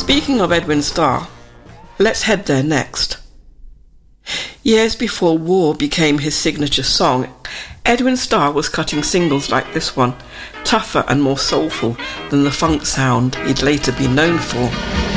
Speaking of Edwin Starr, let's head there next. Years before War became his signature song, Edwin Starr was cutting singles like this one, tougher and more soulful than the funk sound he'd later be known for.